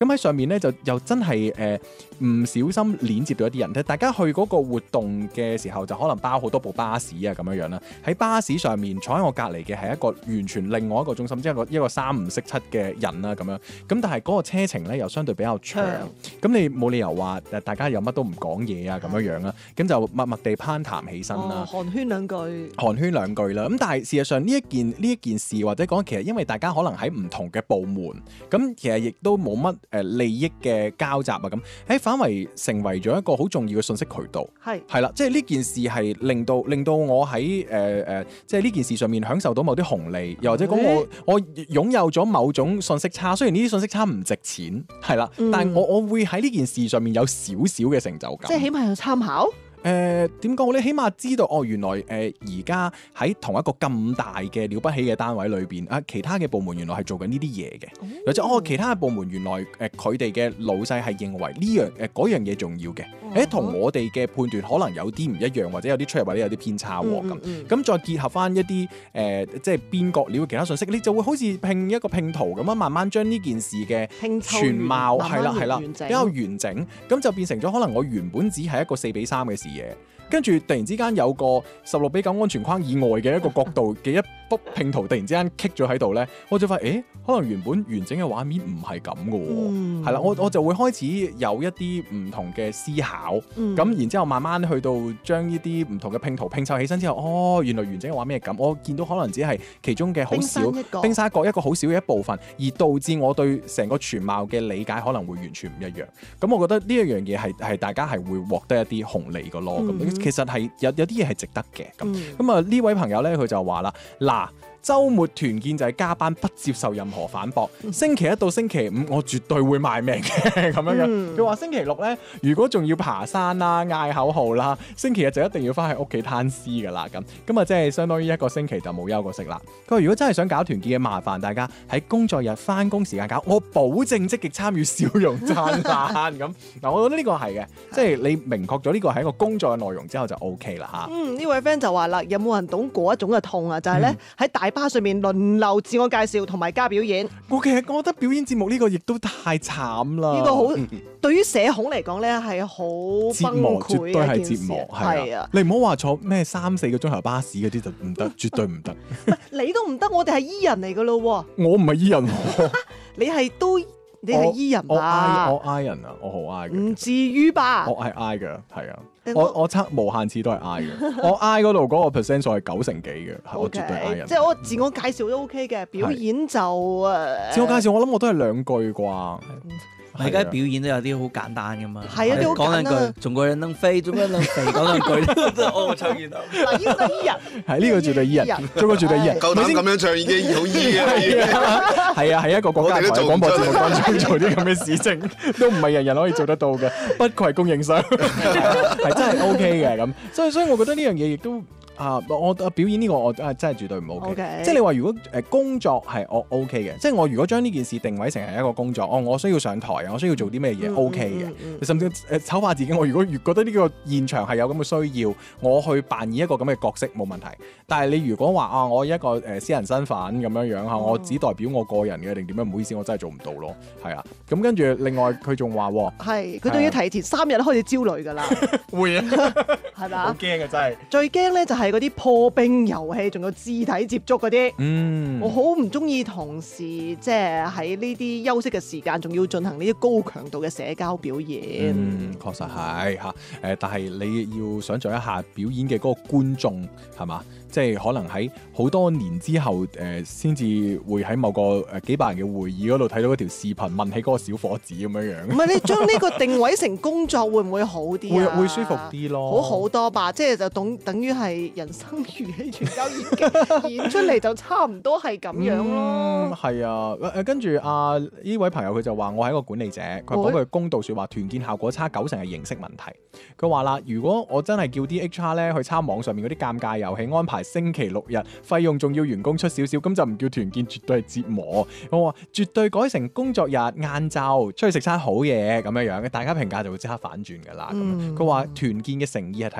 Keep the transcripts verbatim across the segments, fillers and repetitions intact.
咁喺上面咧就又真係誒唔小心連接到一啲人。大家去嗰個活動嘅時候就可能包好多部巴士啊咁樣樣啦。喺巴士上面坐喺我隔離嘅係一個完全另外一個中心，即係一個一個三唔識七嘅人啦咁樣。咁但係嗰個車程咧又相對比較長，咁你冇理由話誒大家有乜都唔講嘢啊咁樣樣啦。咁就默默地攀談起身啦， 寒暄兩句， 寒暄兩句啦。咁但係事實上呢一件呢一件事或者講其實因為大家可能喺唔同嘅部門，咁其實亦都冇乜誒利益嘅交集啊咁，喺反為成為咗一個好重要嘅信息渠道。係係啦，即係呢件事係令到令到我喺誒誒，即係呢件事上面享受到某啲紅利，又或者講我我擁有咗某種信息差。雖然呢啲信息差唔值錢，係啦，嗯、但係我我會喺呢件事上面有少少嘅成就感。 即係起碼有參考。 誒點講好咧？起碼知道哦，原來誒而家喺同一個咁大嘅了不起嘅單位裏邊啊，其他嘅部門原來係做緊呢啲嘢嘅，或者、嗯、哦其他嘅部門原來誒佢哋嘅老細係認為呢樣誒嗰樣嘢重要嘅，誒同、嗯、我哋嘅判斷可能有啲唔一樣，或者有啲出入或者有啲偏差喎咁。咁、嗯嗯、再結合翻一啲誒、呃、即係邊角料嘅其他信息，你就會好似拼一個拼圖咁樣，慢慢將呢件事嘅全貌係啦係啦比較完整，咁就變成咗可能我原本只係一個四比三嘅視野。跟住突然之間有個十六比九安全框以外嘅一個角度嘅一幅拼圖，突然之間棘咗喺度咧，我就發現，誒，可能原本完整嘅畫面唔係咁嘅喎，係啦、嗯，我我就會開始有一啲唔同嘅思考，咁、嗯、然之後慢慢去到將呢啲唔同嘅拼圖拼湊起身之後，哦，原來完整嘅畫面係咁，我見到可能只係其中嘅好少冰山一角一個好少嘅一部分，而導致我對成個全貌嘅理解可能會完全唔一樣。咁我覺得呢一樣嘢係係大家係會獲得一啲紅利嘅咯。咁、嗯、其實係有有啲嘢係值得嘅。咁咁啊呢位朋友咧佢就話啦，嗱。週末團建就係加班，不接受任何反駁。星期一到星期五，我絕對會賣命嘅咁樣樣。佢話、嗯、星期六咧，如果仲要爬山啦、嗌口號啦，星期日就一定要翻去屋企攤屍噶啦咁。咁啊，即係相當於一個星期就冇休過息啦。佢話如果真係想搞團建嘅，麻煩大家喺工作日翻工時間搞，我保證積極參與，笑容燦爛咁。嗱，我覺得呢個係嘅，即係你明確咗呢個係一個工作嘅內容之後就 O K 啦嚇。嗯， 呢位 friend 就話啦，有冇人懂嗰一種嘅痛啊？就係咧喺大巴上面輪流自我介紹同埋加表演。 我其實我覺得表演節目呢個亦都太慘啦。 呢個好對於社恐嚟講咧係好崩潰嘅一件事。絕對係折磨，係啊！你唔好話坐咩三四個鐘頭巴士嗰啲就唔得，絕對唔得。 你都唔得，我哋係 E 人嚟噶咯喎。 我唔係 E 人， 你係都你係 E 人吧？ 我 I 人啊，我好 I 嘅。 唔至於吧？ 我係 I 嘅，係啊。我我測無限次都係 I 嘅，我 I 嗰度嗰個 percent 數係九成幾嘅，係我絕對 I 人。 即係我自我介紹都 OK 嘅，表演就誒。 自我介紹我諗我都係兩句啩。 而家表演都有啲好簡單噶嘛， 係啊，啲好簡單。講兩句，中國人能飛，中國人能飛，講兩句，真係我唱完啦。 嗱，呢個 E 人， 係呢個絕對 E 人，中國絕對 E 人。 夠膽咁樣唱已經好 E 嘅。 係啊，係一個國家台廣播節目當中做啲咁嘅事情，都唔係人人可以做得到嘅，不愧供應商，係真係 OK 嘅咁。所以所以，我覺得呢樣嘢亦都。啊！我表演呢個我啊真係絕對唔 OK。 Okay. 即係你話如果誒工作係我 OK 嘅，即係我如果將呢件事定位成係一個工作，哦，我需要上台啊，我需要做啲咩嘢 OK 嘅。嗯嗯嗯、甚至誒醜化自己，我如果越覺得呢個現場係有咁嘅需要，我去扮演一個咁嘅角色冇問題。但係你如果話啊，我一個誒私人身份咁樣樣嚇，我只代表我個人嘅定點樣？唔好意思，我真係做唔到咯。係啊，咁跟住另外佢仲話喎， 係佢仲要提前三日開始焦慮㗎啦。 會啊， 係咪啊？ 好驚啊！真係最驚咧就係嗰啲破冰遊戲，仲有肢體接觸嗰啲。嗯，我好唔中意同事即係喺呢啲休息嘅時間，仲要進行呢啲高強度嘅社交表演。嗯， 確實係嚇。誒，但係你要想像一下表演嘅嗰個觀眾係嘛？即係可能喺好多年之後，誒先至會喺某個誒幾百人嘅會議嗰度睇到嗰條視頻，問起嗰個小伙子咁樣樣。 唔係你將呢個定位成工作，會唔會好啲啊？ 會會舒服啲咯， 好好多吧。即係就等等於係人生如戲，全交演技演出嚟就差唔多係咁樣咯。 係、嗯、啊，誒跟住啊呢位朋友佢就話：我係一個管理者，佢講句公道説話，團建效果差九成係形式問題。佢話啦，如果我真係叫啲 H R 咧去參網上面嗰啲尷尬遊戲安排。星期六日費用仲要員工出少少，咁就唔叫團建，絕對係折磨。我話絕對改成工作日晏晝出去食餐好嘢咁樣樣，大家評價就會即刻反轉㗎啦。佢話、嗯、團建嘅誠意係睇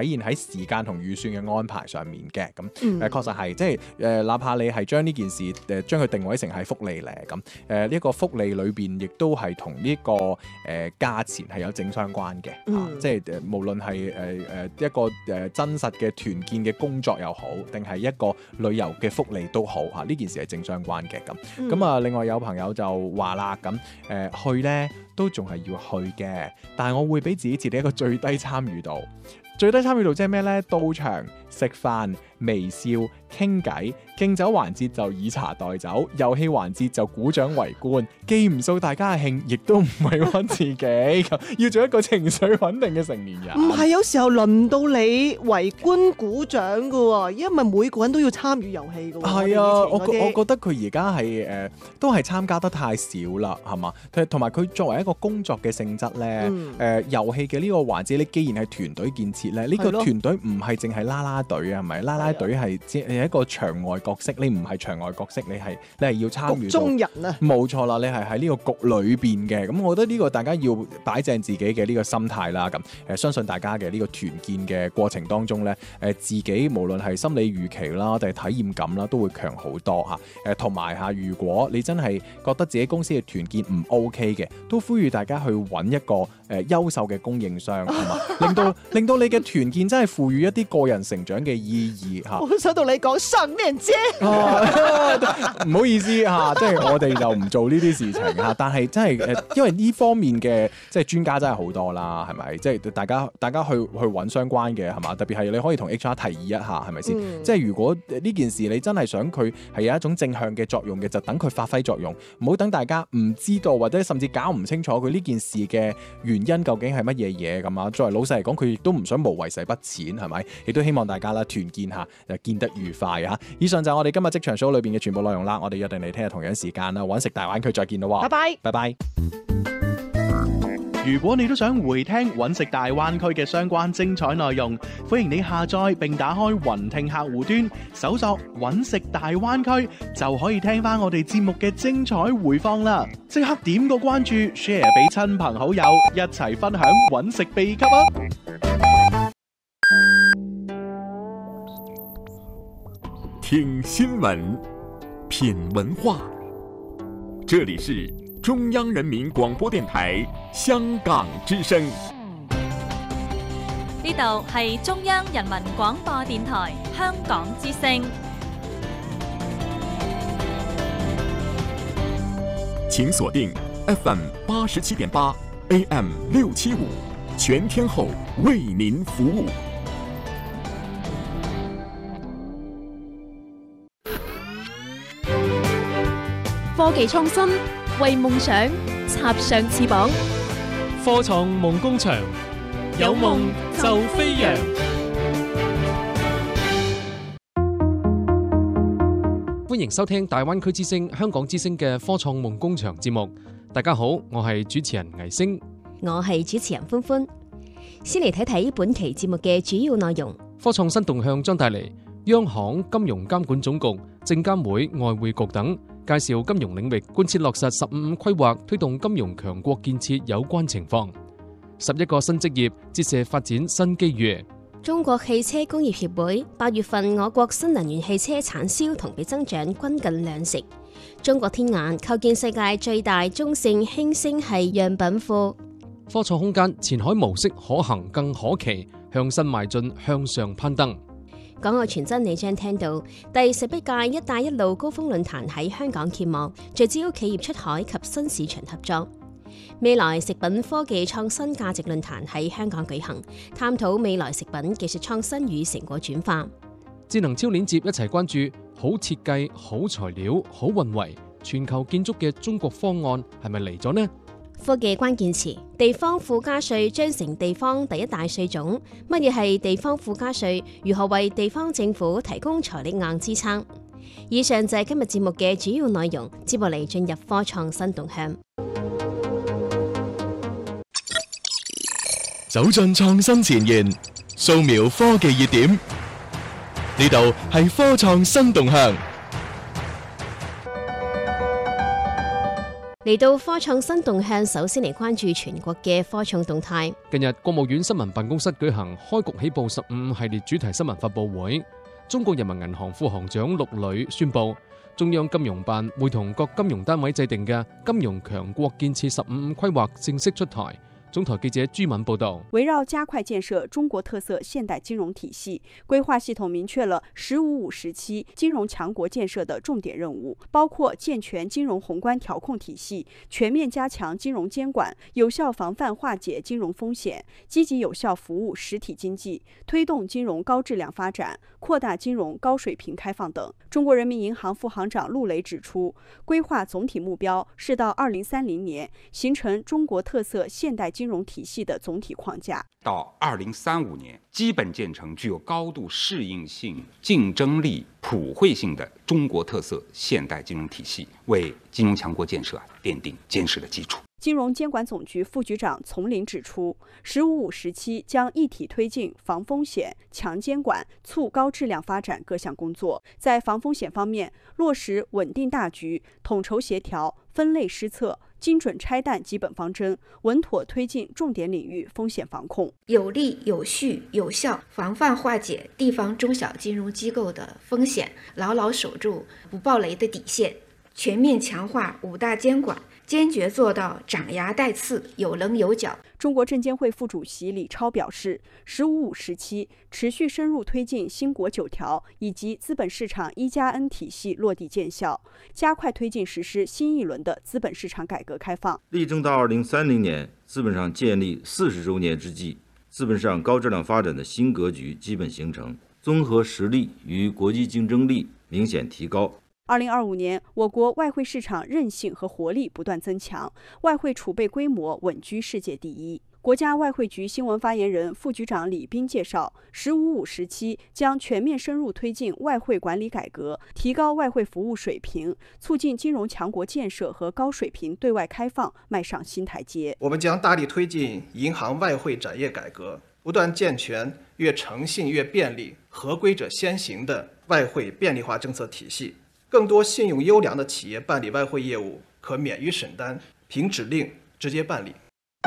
體現喺時間同預算嘅安排上面嘅。咁誒、 嗯呃、確實係即係誒，哪怕你係將呢件事誒將佢定位成係福利咧，咁誒呢個福利裏邊亦都係同呢個誒價錢係有正相關嘅。 嗯啊、即係誒無論係誒誒一個誒真實嘅團建嘅工作又好，定係一個旅遊嘅福利都好嚇，呢件事係正相關嘅。咁咁啊，另外有朋友就話啦，咁誒、呃、去咧都仲係要去嘅，但係我會俾自己設定一個最低參與度。最低參與度即係咩咧？到場食飯、微笑、傾偈，敬酒環節就以茶代酒，遊戲環節就鼓掌圍觀，既唔掃大家嘅興，亦都唔委屈自己，要做一個情緒穩定嘅成年人。 唔係，有時候輪到你圍觀鼓掌㗎喎，因為每個人都要參與遊戲㗎喎。 係啊，我我我覺得佢而家係誒都係參加得太少啦，係嘛？同埋佢作為一個工作嘅性質咧， 嗯誒遊戲嘅呢個環節，你既然係團隊建設咧，呢、這個團隊唔係淨係啦啦隊啊，係咪？啦啦隊係只係一個場外角色，你唔係場外角色，你係你係要參與局中人啊。 冇錯啦，你係喺呢個局裏邊嘅，咁我覺得呢個大家要擺正自己嘅呢個心態啦。咁誒，相信大家嘅呢個團建嘅過程當中咧，誒自己無論係心理預期啦，定係體驗感啦，都會強好多嚇。誒同埋嚇，如果你真係覺得自己公司嘅團建唔 OK 嘅，都呼籲大家去揾一個誒優秀嘅供應商，係嘛？令到令到你嘅團建真係賦予一啲個人成長嘅意義嚇。 我想同你講上面啫。 唔好意思嚇，即係我哋就唔做呢啲事情嚇。但係真係誒，因為呢方面嘅即係專家真係好多啦，係咪？即係大家大家去去揾相關嘅係嘛？特別係你可以同 H R 提議一下，係咪先？ 嗯、即即係如果呢件事你真係想佢係有一種正向嘅作用嘅，就等佢發揮作用，唔好等大家唔知道或者甚至搞唔清楚佢呢件事嘅原因究竟係乜嘢嘢咁啊。作為老細嚟講，佢亦都唔想無謂使筆錢，係咪？亦都希望大家啦團建下，又見得愉快啊！以上就係我哋今日職場 show 裏邊嘅全部內容啦。我哋約定嚟聽日同樣時間啦，揾食大灣區再見啦！ 拜拜， 拜拜。 如果你都想回聽揾食大灣區嘅相關精彩內容，歡迎你下載並打開雲聽客戶端，搜索揾食大灣區，就可以聽翻我哋節目嘅精彩回放啦！即刻點個關注 ，share 俾親朋好友，一齊分享揾食秘笈啊！ 聽新聞，品文化，這裏是中央人民廣播電台香港之聲。 呢度係中央人民廣播電台香港之聲。 請鎖定 F M 八十七點八 A M 六七五，全天候為您服務。 科技創新，為夢想插上翅膀。 科創夢工場，有夢就飛揚。歡迎收聽大灣區之聲、香港之聲嘅科創夢工場節目。大家好，我係主持人魏星， 我係主持人歡歡。先嚟睇睇本期節目嘅主要內容。 科創新動向將帶嚟央行、金融監管總局、證監會、外匯局等介紹金融領域貫徹落實十五五規劃，推動金融強國建設有關情況。十一個新職業折射發展新機遇。 中國汽車工業協會八月份我國新能源汽車產銷同比增長均近兩成。中國天眼構建世界最大中性氫星系樣品庫。 科創空間前海模式可行更可期，向新邁進，向上攀登。 港澳傳真你將聽到第十一屆一帶一路高峰論壇喺香港揭幕，聚焦企業出海及新市場合作。未來食品科技創新價值論壇喺香港舉行，探討未來食品技術創新與成果轉化。 智能超鏈接一齊關注好設計、好材料、好運維，全球建築嘅中國方案係咪嚟咗呢？ 科技關鍵詞：地方附加稅將成地方第一大稅種。乜嘢係地方附加稅？如何為地方政府提供財力硬支撐？以上就係今日節目嘅主要內容。接落嚟進入科創新動向， 走進創新前沿，掃描科技熱點。呢度係科創新動向。 嚟嚟到科創新動向，首先嚟關注全國嘅科創動態。 近日，國務院新聞辦公室舉行開局起步十五系列主題新聞發佈會，中國人民銀行副行長陸磊宣布，中央金融辦會同各金融單位制定嘅金融強國建設十五五規劃正式出台。總台記者朱敏報道， 圍繞加快建設中國特色現代金融體系，規劃系統明確了“十五五”時期金融強國建設的重點任務，包括健全金融宏觀調控體系，全面加強金融監管，有效防範化解金融風險，積極有效服務實體經濟，推動金融高質量發展，擴大金融高水平開放等。中國人民銀行副行長陸磊指出，規劃總體目標是到二零三零年形成中國特色現代金融體系的總體框架， 到二零三五年基本建成具有高度適應性、競爭力、普惠性的中國特色現代金融體系，為金融強國建設奠定堅實的基礎。 金融監管總局副局長叢林指出，十五五時期將一體推進防風險、強監管、促高質量發展各項工作。在防風險方面，落實穩定大局、統籌協調、分類施策、精準拆彈基本方針，穩妥推進重點領域風險防控， 有力、有序、有效防範化解地方中小金融機構的風險，牢牢守住不爆雷的底線，全面強化五大監管，堅決做到長牙帶刺、有稜有角。 中國證監會副主席李超表示，十五五時期持續深入推進新國九條以及資本市場一加 N 體系落地見效，加快推進實施新一輪的資本市場改革開放。 力爭到二零三零年資本上建立四十週年之際，資本市場高質量發展的新格局基本形成，綜合實力與國際競爭力明顯提高。 二零二五年，我國外匯市場韌性和活力不斷增強，外匯儲備規模穩居世界第一。國家外匯局新聞發言人、副局長李斌介紹，十五五時期將全面深入推進外匯管理改革，提高外匯服務水平，促進金融強國建設和高水平對外開放邁上新台階。 我們將大力推進銀行外匯展業改革，不斷健全越誠信越便利、合規者先行的外匯便利化政策體系。更多信用優良的企業辦理外匯業務可免於審單，憑指令直接辦理。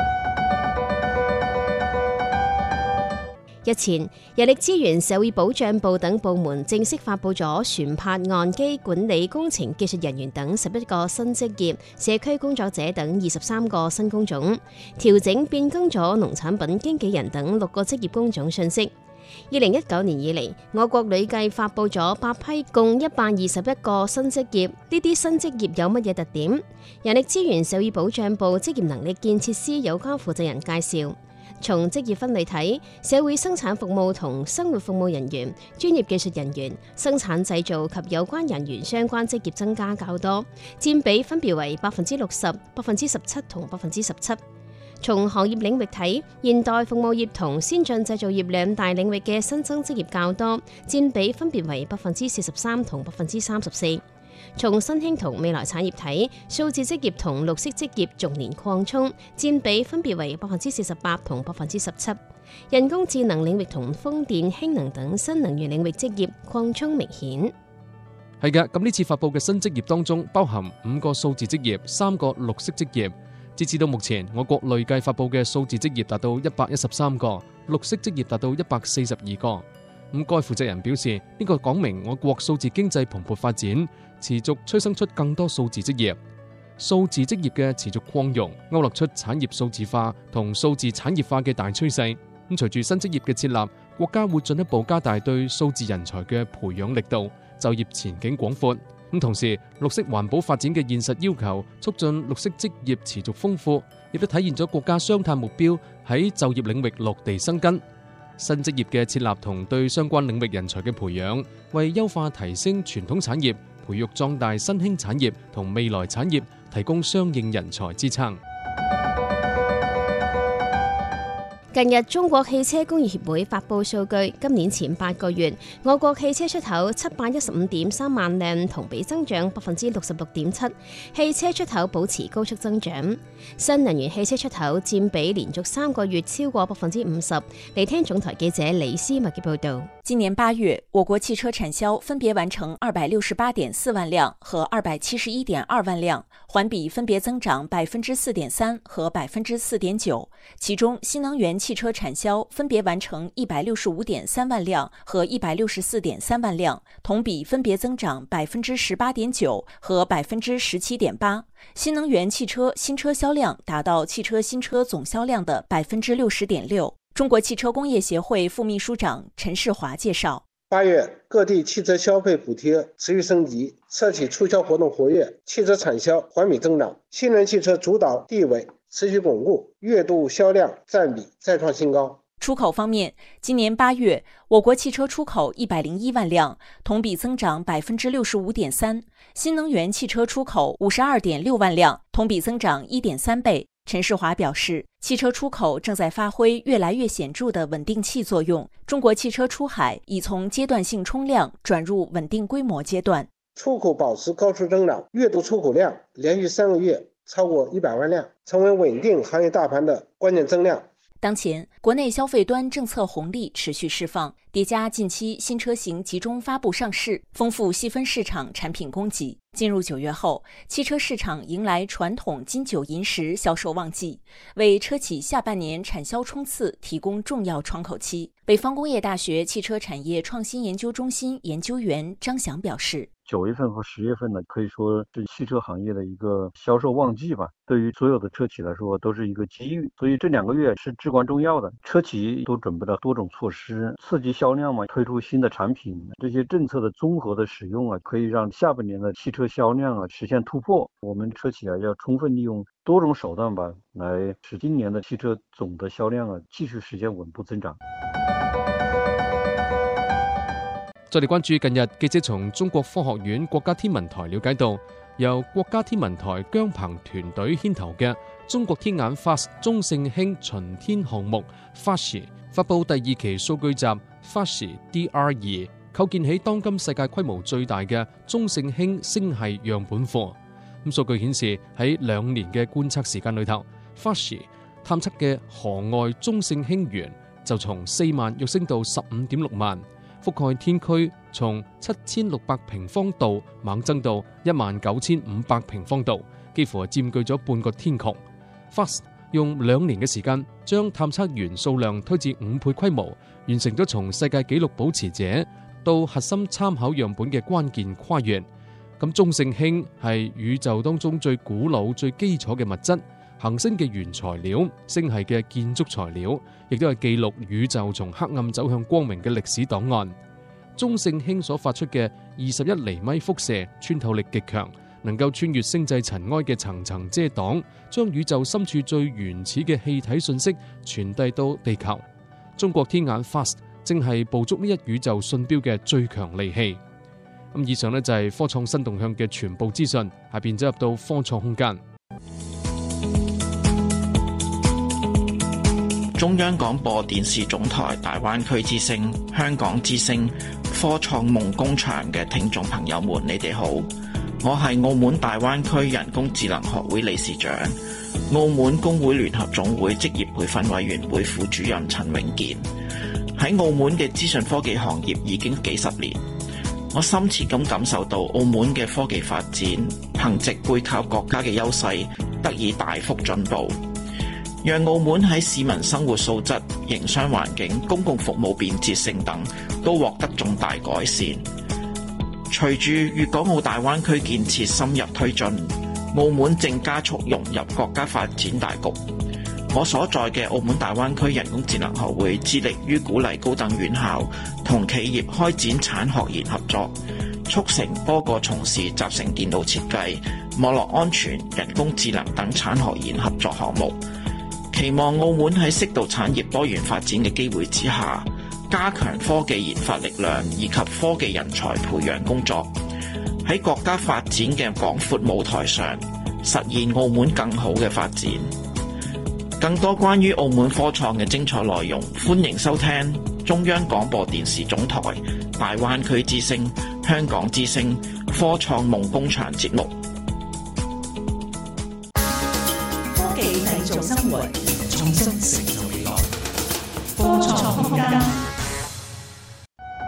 日前，人力資源社會保障部等部門正式發佈咗船舶岸基管理工程技術人員等十一個新職業、社區工作者等二十三個新工種，調整變更咗農產品經紀人等六個職業工種信息。二零一九年以嚟，我國累計發佈咗八批共一百二十一個新職業。呢啲新職業有乜嘢特點？人力資源社會保障部職業能力建設司有關負責人介紹。從職業分類睇，社會生產服務同生活服務人員、專業技術人員、生產製造及有關人員相關職業增加較多，佔比分別為百分之六十、百分之十七同百分之十七。從行業領域睇，現代服務業同先進製造業兩大領域嘅新增職業較多，佔比分別為百分之四十三同百分之三十四。從新興同未來產業睇，數字職業同綠色職業逐年擴充，佔比分別為百分之四十八同百分之十七。人工智能領域同風電、氫能等新能源領域職業擴充明顯。 係嘅，咁呢次發佈嘅新職業當中，包含五個數字職業、三個綠色職業。截至到目前，我國累計發佈嘅數字職業達到一百一十三個，綠色職業達到一百四十二個。咁該負責人表示，呢個講明我國數字經濟蓬勃發展，持續催生出更多數字職業。數字職業嘅持續擴容，勾勒出產業數字化同數字產業化嘅大趨勢。咁隨住新職業嘅設立，國家會進一步加大對數字人才嘅培養力度，就業前景廣闊。咁同時，綠色環保發展嘅現實要求，促進綠色職業持續豐富，亦都體現咗國家雙碳目標喺就業領域落地生根。新職業嘅設立同對相關領域人才嘅培養，為優化提升傳統產業、培育壯大新興產業同未來產業提供相應人才支撐。 近日，中國汽車工業協會發布數據，今年前八個月，我國汽車出口七百一十五點三萬輛，同比增長百分之六十六點七，汽車出口保持高速增長。新能源汽車出口佔比連續三個月超過百分之五十。嚟聽總台記者李思密嘅報導。 今年八月，我国汽车产销分别完成二百六十八点四万辆和二百七十一点二万辆，环比分别增长百分之四点三和百分之四点九。其中，新能源汽车产销分别完成一百六十五点三万辆和一百六十四点三万辆，同比分别增长百分之十八点九和百分之十七点八。新能源汽车新车销量达到汽车新车总销量的百分之六十点六。中国汽车工业协会副秘书长陈世华介绍， 八月各地汽车消费补贴持续升级，车企促销活动活跃，汽车产销环比增长，新能源汽车主导地位持续巩固，月度销量占比再创新高。 出口方面，今年八月，我国汽车出口一百零一万辆，同比增长百分之六十五点三；新能源汽车出口五十二点六万辆，同比增长一点三倍。陈世华表示，汽车出口正在发挥越来越显著的稳定器作用，中国汽车出海已从阶段性冲量转入稳定规模阶段。 出口保持高速增长，月度出口量连续三个月超过一百万辆，成为稳定行业大盘的关键增量。 当前，国内消费端政策红利持续释放，叠加近期新车型集中发布上市，丰富细分市场产品供给。进入九月后，汽车市场迎来传统金九银十销售旺季，为车企下半年产销冲刺提供重要窗口期。北方工业大学汽车产业创新研究中心研究员张翔表示， 九月份和十月份呢，可以说是汽车行业的一个销售旺季吧。对于所有的车企来说，都是一个机遇。所以这两个月是至关重要的。车企都准备了多种措施，刺激销量嘛，推出新的产品。这些政策的综合的使用啊，可以让下半年的汽车销量啊实现突破。我们车企啊要充分利用多种手段吧，来使今年的汽车总的销量啊继续实现稳步增长。 再嚟關注近日記者從中國科學院國家天文台了解到，由國家天文台姜鵬團隊牽頭嘅中國天眼 F A S T 中性氫巡天項目 F A S T 發布第二期數據集 F A S T D R 二，構建起當今世界規模最大嘅中性氫星系樣本庫。咁數據顯示喺兩年嘅觀測時間裏頭 ，F A S T 探測嘅河外中性氫源就從四萬躍升到十五點六萬。覆蓋天區從七千六百平方度猛增到一萬九千五百平方度，幾乎係佔據咗半個天穹。F A S T 用兩年嘅時間，將探測源數量推至五倍規模，完成咗從世界紀錄保持者到核心參考樣本嘅關鍵跨越。咁中性氫係宇宙當中最古老、最基礎嘅物質，行星嘅原材料，星系嘅建築材料，亦都係記錄宇宙從黑暗走向光明嘅歷史檔案。中性氫所發出嘅二十一厘米輻射穿透力極強，能夠穿越星際塵埃嘅層層遮擋，將宇宙深處最原始嘅氣體信息傳遞到地球。中國天眼 F A S T 正係捕捉呢一宇宙信標嘅最強利器。咁以上呢就係科創新動向嘅全部資訊，下邊走入到科創空間。 中央廣播電視總台大灣區之聲、香港之聲、科創夢工場嘅聽眾朋友們，你哋好，我係澳門大灣區人工智能學會理事長、澳門工會聯合總會職業培訓委員會副主任陳永健。喺澳門嘅資訊科技行業已經幾十年，我深切咁感受到澳門嘅科技發展，憑藉背靠國家嘅優勢，得以大幅進步。讓澳門喺市民生活素質、營商環境、公共服務便捷性等都獲得重大改善。隨住粵港澳大灣區建設深入推進，澳門正加速融入國家發展大局。我所在嘅澳門大灣區人工智能學會致力於鼓勵高等院校同企業開展產學研合作，促成多個從事集成電腦設計、網絡安全、人工智能等產學研合作項目。期望澳門喺適度產業多元發展嘅機會之下，加強科技研發力量以及科技人才培養工作，喺國家發展嘅廣闊舞台上，實現澳門更好嘅發展。更多關於澳門科創嘅精彩內容，歡迎收聽中央廣播電視總台大灣區之聲、香港之聲科創夢工場節目。 科技製造生活，創新成就未來。科創空間。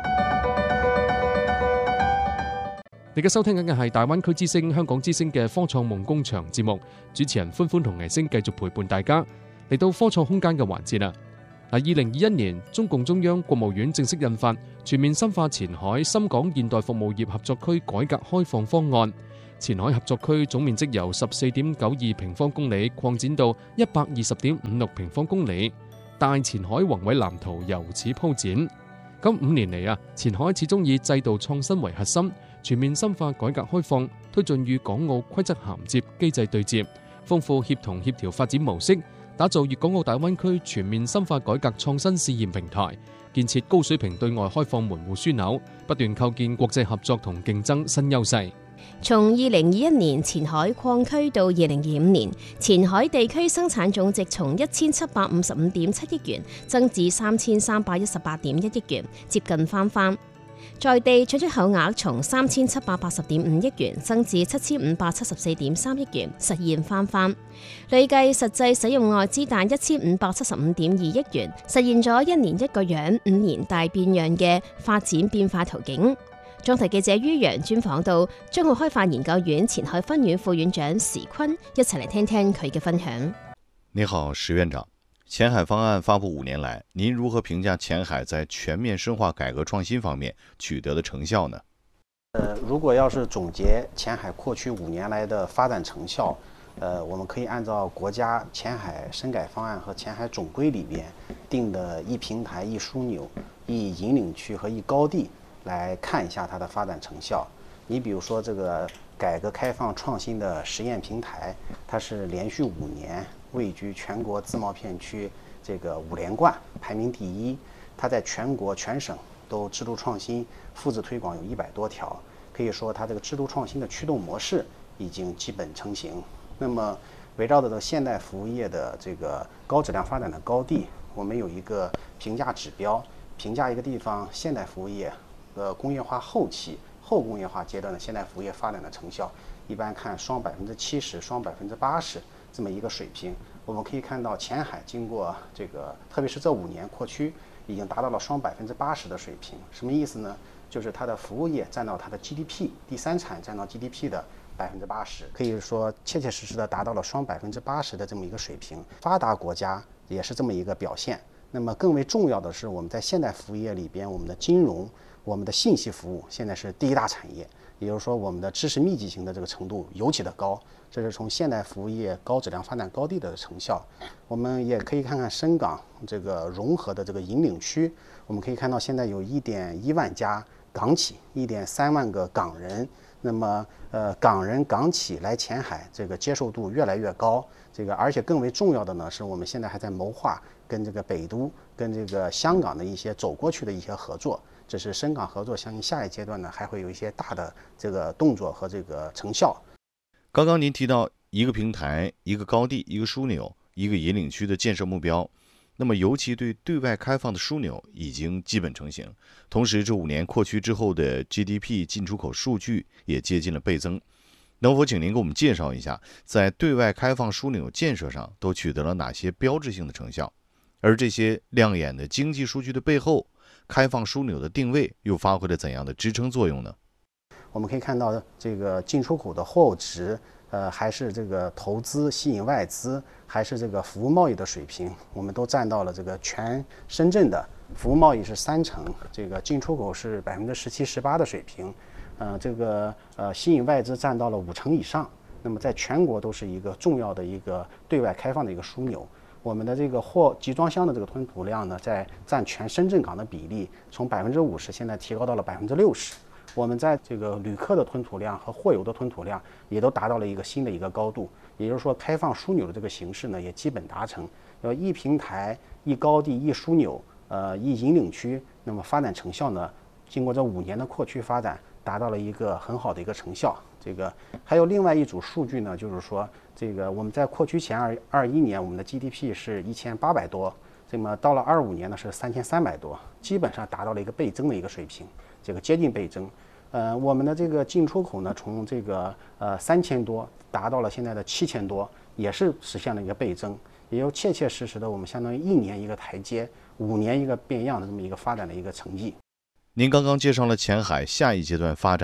你而家收聽緊嘅係大灣區之聲、香港之聲嘅科創夢工場節目，主持人歡歡同藝星繼續陪伴大家嚟到科創空間嘅環節啦。嗱，二零二一年，中共中央國務院正式印發全面深化前海深港現代服務業合作區改革開放方案。前海合作區總面積由十四點九二平方公里擴展到一百二十點五六平方公里，大前海宏偉藍圖由此鋪展。咁五年嚟啊，前海始終以制度創新為核心，全面深化改革開放，推進與港澳規則銜接、機制對接，豐富協同協調發展模式，打造粵港澳大灣區全面深化改革創新試驗平台，建設高水平對外開放門戶樞紐，不斷構建國際合作同競爭新優勢。 從二零二一年前海擴區到二零二五年，前海地區生產總值從一千七百五十五點七億元增至三千三百一十八點一億元，接近翻番。在地進出口額從三千七百八十點五億元增至七千五百七十四點三億元，實現翻番。累計實際使用外資達一千五百七十五點二億元，實現咗一年一個樣、五年大變樣嘅發展變化途徑。中台記者于洋專訪到中澳開發研究院前海分院副院長時坤，一齊嚟聽聽佢嘅分享。 你好，石院長。前海方案发布五年来，您如何评价前海在全面深化改革创新方面取得的成效呢？ 呃，如果要是总结前海扩区五年来的发展成效，呃，我们可以按照国家前海深改方案和前海总规里边定的一平台、一枢纽、一引领区和一高地来看一下它的发展成效。你比如说这个改革开放创新的实验平台，它是连续五年位居全国自贸片区这个五连冠，排名第一。它在全国全省都制度创新、复制推广有一百多条，可以说它这个制度创新的驱动模式已经基本成型。那么围绕着这个现代服务业的这个高质量发展的高地，我们有一个评价指标，评价一个地方现代服务业呃工业化后期、后工业化阶段的现代服务业发展的成效，一般看双百分之七十、双百分之八十这么一个水平。我们可以看到前海经过这个，特别是这五年扩区，已经达到了双百分之八十的水平。什么意思呢？就是它的服务业占到它的 G D P， 第三产占到 G D P 的百分之八十，可以说切切实实的达到了双百分之八十的这么一个水平。发达国家也是这么一个表现。那么更为重要的是，我们在现代服务业里边，我们的金融、我们的信息服务现在是第一大产业，也就是说我们的知识密集型的这个程度尤其的高，这是从现代服务业高质量发展高地的成效。我们也可以看看深港这个融合的这个引领区，我们可以看到现在有一点一万家港企，一点三万个港人。那么呃，港人港企来前海这个接受度越来越高，这个而且更为重要的呢，是我们现在还在谋划跟这个北都、跟这个香港的一些走过去的一些合作。这是深港合作，相信下一阶段呢还会有一些大的这个动作和这个成效。 刚刚您提到一个平台、一个高地、一个枢纽、一个引领区的建设目标，那么尤其对对外开放的枢纽已经基本成型，同时这五年扩区之后的 G D P 进出口数据也接近了倍增。能否请您给我们介绍一下，在对外开放枢纽建设上都取得了哪些标志性的成效？而这些亮眼的经济数据的背后，开放枢纽的定位又发挥了怎样的支撑作用呢？ 我们可以看到，这个进出口的货物值，呃，还是这个投资吸引外资，还是这个服务贸易的水平，我们都占到了这个全深圳的服务贸易是三成，这个进出口是百分之十七、十八的水平，呃，这个呃吸引外资占到了五成以上。那么在全国都是一个重要的一个对外开放的一个枢纽。我们的这个货集装箱的这个吞吐量呢，在占全深圳港的比例从百分之五十现在提高到了百分之六十。我们在这个旅客的吞吐量和货邮的吞吐量也都达到了一个新的一个高度。也就是说，开放枢纽的这个形式呢，也基本达成。要一平台、一高地、一枢纽、呃一引领区，那么发展成效呢，经过这五年的扩区发展，达到了一个很好的一个成效。这个还有另外一组数据呢，就是说，这个我们在扩区前二二一年，我们的 G D P 是一千八百多，那么到了二五年呢是三千三百多，基本上达到了一个倍增的一个水平，这个接近倍增。呃，我们的这个进出口呢，从这个呃三千多达到了现在的七千多，也是实现了一个倍增，也有切切实实的我们相当于一年一个台阶，五年一个变样的这么一个发展的一个成绩。 您刚刚介绍了前海下一阶段发展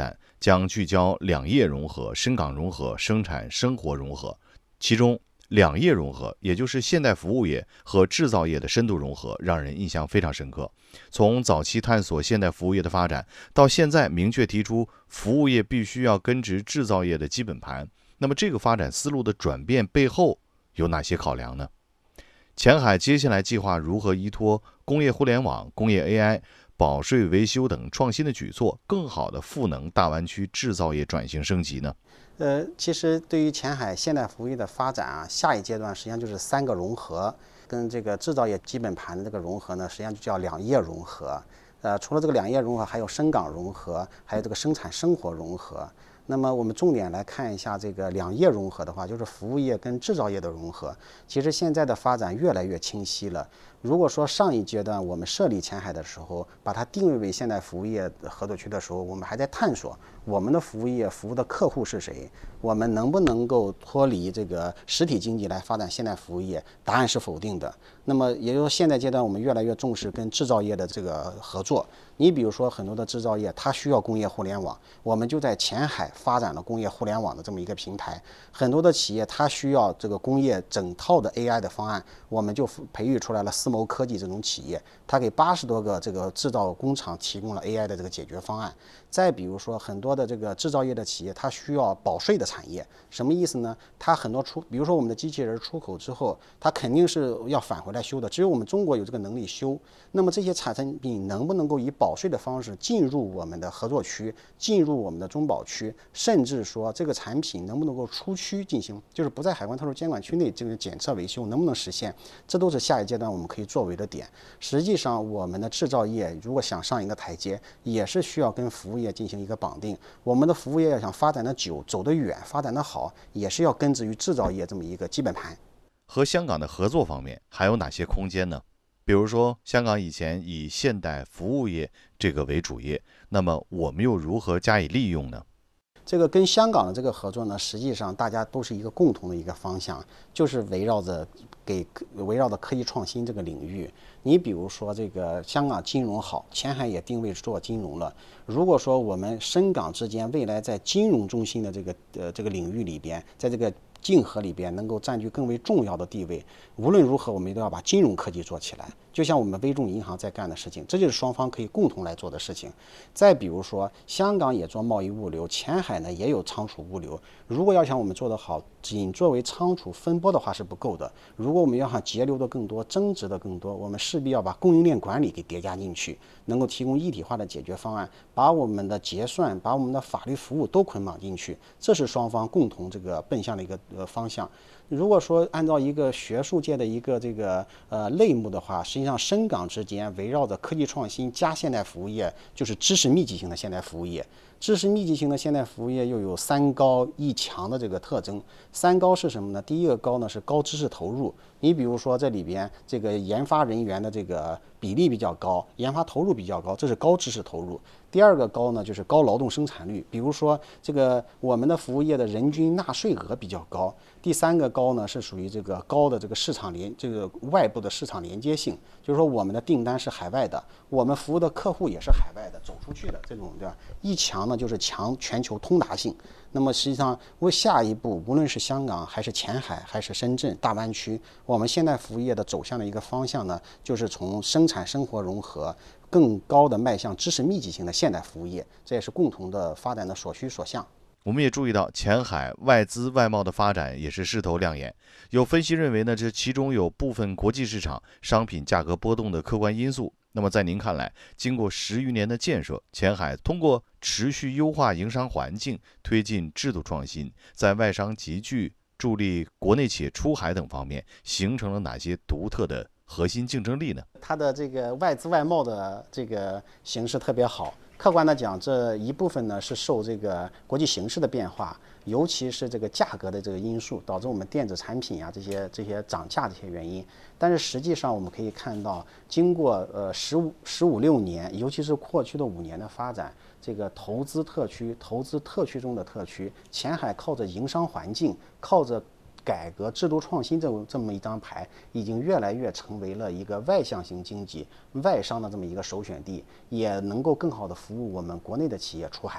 将聚焦两业融合、深港融合、生产生活融合。其中两业融合，也就是现代服务业和制造业的深度融合，让人印象非常深刻。从早期探索现代服务业的发展，到现在明确提出服务业必须要根植制造业的基本盘，那么这个发展思路的转变背后有哪些考量呢？前海接下来计划如何依托工业互联网、工业 A I、保税维修等创新的举措，更好地赋能大湾区制造业转型升级呢？ 呃，其实对于前海现代服务业的发展啊，下一阶段实际上就是三个融合，跟这个制造业基本盘的这个融合呢，实际上就叫两业融合。呃，除了这个两业融合，还有深港融合，还有这个生产生活融合。那么我们重点来看一下这个两业融合的话，就是服务业跟制造业的融合。其实现在的发展越来越清晰了。如果说上一阶段我们设立前海的时候，把它定位为现代服务业合作区的时候，我们还在探索我们的服务业服务的客户是谁，我们能不能够脱离这个实体经济来发展现代服务业？答案是否定的。那么也就是说，现在阶段我们越来越重视跟制造业的这个合作。你比如说很多的制造业，它需要工业互联网，我们就在前海发展了工业互联网的这么一个平台。很多的企业它需要这个工业整套的 A I 的方案，我们就培育出来了思谋科技这种企业，它给八十多个这个制造工厂提供了 A I 的这个解决方案。再比如说很多的这个制造业的企业，它需要保税的产业，什么意思呢？它很多出，比如说我们的机器人出口之后，它肯定是要返回来修的，只有我们中国有这个能力修。那么这些产品能不能够以保税的方式进入我们的合作区，进入我们的中保区，甚至说这个产品能不能够出区进行，就是不在海关特殊监管区内这个检测维修能不能实现，这都是下一阶段我们可以作为的点。实际上我们的制造业如果想上一个台阶，也是需要跟服务业进行一个绑定。我们的服务业要想发展的久、走得远、发展的好，也是要根植于制造业这么一个基本盘。 和香港的合作方面还有哪些空间呢？比如说，香港以前以现代服务业这个为主业，那么我们又如何加以利用呢？ 这个跟香港的这个合作呢，实际上大家都是一个共同的一个方向，就是围绕着给围绕着科技创新这个领域。你比如说，这个香港金融好，前海也定位做金融了。如果说我们深港之间未来在金融中心的这个呃这个领域里边，在这个竞合里边能够占据更为重要的地位，无论如何我们都要把金融科技做起来，就像我们微众银行在干的事情，这就是双方可以共同来做的事情。再比如说，香港也做贸易物流，前海呢也有仓储物流。如果要想我们做得好，仅作为仓储分拨的话是不够的。如果我们要想节流的更多、增值的更多，我们势必要把供应链管理给叠加进去，能够提供一体化的解决方案，把我们的结算、把我们的法律服务都捆绑进去，这是双方共同这个奔向的一个呃方向。如果说按照一个学术界的一个这个呃类目的话，实际上深港之间围绕着科技创新加现代服务业，就是知识密集型的现代服务业。知识密集型的现代服务业又有三高一强的这个特征。三高是什么呢？第一个高呢是高知识投入，你比如说这里边这个研发人员的这个比例比较高，研发投入比较高，这是高知识投入。第二个高呢就是高劳动生产率，比如说这个我们的服务业的人均纳税额比较高。第三个高呢是属于这个高的这个市场连这个外部的市场连接性，就是说我们的订单是海外的，我们服务的客户也是海外的，走出去的这种对吧？一强呢就是强全球通达性。那么实际上为下一步，无论是香港还是前海还是深圳大湾区，我们现代服务业的走向的一个方向呢，就是从生产生活融合更高的迈向知识密集型的现代服务业，这也是共同的发展的所需所向。 我们也注意到，前海外资外贸的发展也是势头亮眼。有分析认为呢，这其中有部分国际市场商品价格波动的客观因素。那么在您看来，经过十余年的建设，前海通过持续优化营商环境，推进制度创新，在外商集聚、助力国内企业出海等方面，形成了哪些独特的核心竞争力呢？ 它的这个外资外贸的这个形势特别好。客观的讲，这一部分呢是受这个国际形势的变化，尤其是这个价格的这个因素，导致我们电子产品啊这些这些涨价这些原因。但是实际上我们可以看到，经过呃十五十五六年，尤其是过去的五年的发展，这个投资特区、投资特区中的特区，前海靠着营商环境，靠着改革制度创新这这么一张牌，已经越来越成为了一个外向型经济、外商的这么一个首选地，也能够更好的服务我们国内的企业出海。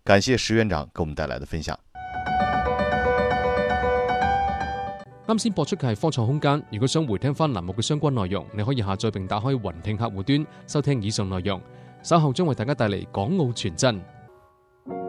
感謝石院長給我們帶來的分享。 啱先播出嘅係科創空間，如果想回聽翻欄目嘅相關內容，你可以下載並打開雲聽客戶端收聽以上內容。稍後將為大家帶嚟港澳傳真。